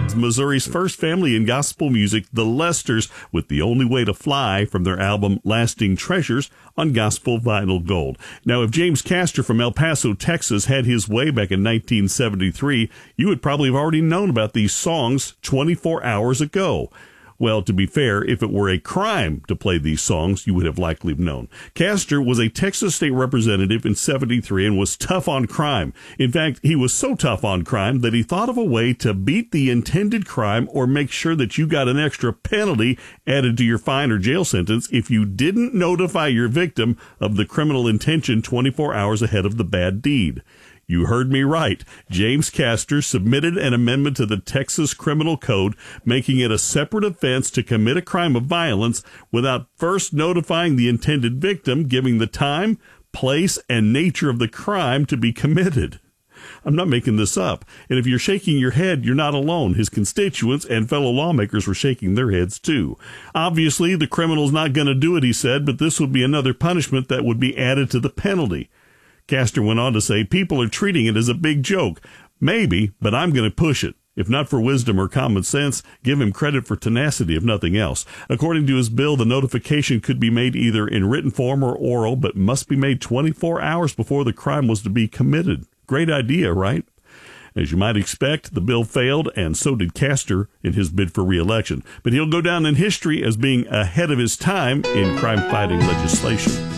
Kids, Missouri's first family in gospel music, the Lesters, with The Only Way to Fly from their album Lasting Treasures on Gospel Vinyl Gold. Now, if James Castor from El Paso, Texas had his way back in 1973, you would probably have already known about these songs 24 hours ago. Well, to be fair, if it were a crime to play these songs, you would have likely known. Castor was a Texas state representative in 73 and was tough on crime. In fact, he was so tough on crime that he thought of a way to beat the intended crime or make sure that you got an extra penalty added to your fine or jail sentence if you didn't notify your victim of the criminal intention 24 hours ahead of the bad deed. You heard me right. James Castor submitted an amendment to the Texas Criminal Code, making it a separate offense to commit a crime of violence without first notifying the intended victim, giving the time, place, and nature of the crime to be committed. I'm not making this up. And if you're shaking your head, you're not alone. His constituents and fellow lawmakers were shaking their heads too. Obviously, the criminal's not going to do it, he said, but this would be another punishment that would be added to the penalty. Castor went on to say, people are treating it as a big joke. Maybe, but I'm going to push it. If not for wisdom or common sense, give him credit for tenacity, if nothing else. According to his bill, the notification could be made either in written form or oral, but must be made 24 hours before the crime was to be committed. Great idea, right? As you might expect, the bill failed, and so did Castor in his bid for re-election. But he'll go down in history as being ahead of his time in crime-fighting legislation.